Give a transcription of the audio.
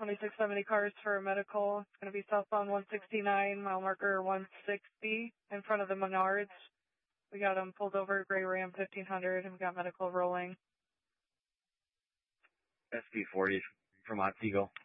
2670 cars for a medical. It's going to be southbound 169, mile marker 160, in front of the Menards. We got them pulled over, gray Ram 1500, and we got medical rolling. SP40 from Otsego.